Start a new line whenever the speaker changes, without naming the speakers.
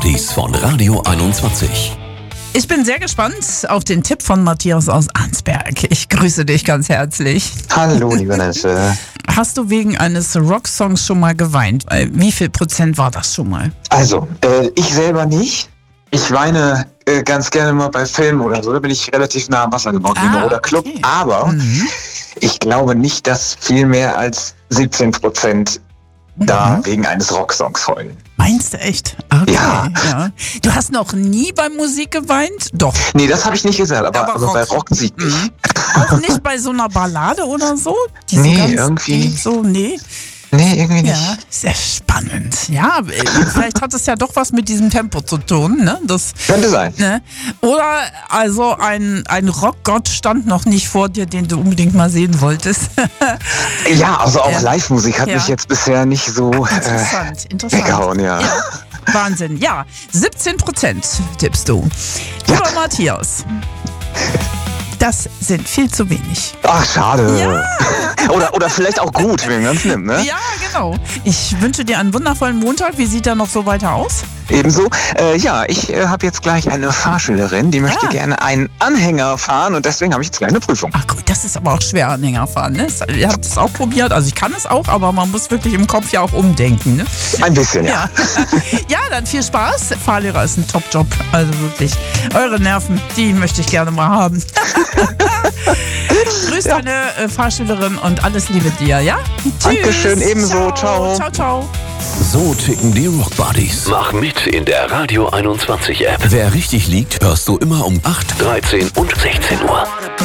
Buddies von Radio 21.
Ich bin sehr gespannt auf den Tipp von Matthias aus Arnsberg. Ich grüße dich ganz herzlich.
Hallo, liebe Nesse.
Hast du wegen eines Rocksongs schon mal geweint? Wie viel Prozent war das schon mal?
Also, ich selber nicht. Ich weine ganz gerne mal bei Filmen oder so. Da bin ich relativ nah am Wasser gebaut, oder Club. Okay. Aber ich glaube nicht, dass viel mehr als 17% da wegen eines Rocksongs heulen.
Meinst du echt? Okay,
ja.
Du hast noch nie bei Musik geweint? Doch.
Nee, das habe ich nicht gesagt, aber bei Rockmusik nicht.
Auch nicht bei so einer Ballade oder so? Die
nee,
so ganz
irgendwie.
So, nee.
Nee, irgendwie nicht.
Ja, sehr spannend. Ja, vielleicht hat es ja doch was mit diesem Tempo zu tun, ne? Das
könnte sein.
Ne? Oder also ein Rockgott stand noch nicht vor dir, den du unbedingt mal sehen wolltest.
Ja, also auch Live-Musik hat mich jetzt bisher nicht so
interessant.
weggehauen, ja.
Wahnsinn, ja. 17% tippst du. Lieber Matthias. Das sind viel zu wenig.
Ach, schade.
Ja.
Oder vielleicht auch gut, wenn man es nimmt, ne?
Ja, genau. Ich wünsche dir einen wundervollen Montag. Wie sieht der noch so weiter aus?
Ebenso. Ich habe jetzt gleich eine Fahrschülerin, die möchte gerne einen Anhänger fahren und deswegen habe ich jetzt gleich eine Prüfung.
Ach gut, das ist aber auch schwer, Anhänger fahren, ne? Ihr habt es auch probiert, also ich kann es auch, aber man muss wirklich im Kopf ja auch umdenken, ne?
Ein bisschen, ja.
Ja, dann viel Spaß. Fahrlehrer ist ein Top-Job, also wirklich. Eure Nerven, die möchte ich gerne mal haben. Grüß deine Fahrschülerin und alles Liebe dir, ja? Tschüss.
Dankeschön, ebenso. Ciao.
Ciao, ciao.
So ticken die Rock Buddies.
Mach mit in der Radio 21 App.
Wer richtig liegt, hörst du immer um 8,
13 und 16 Uhr.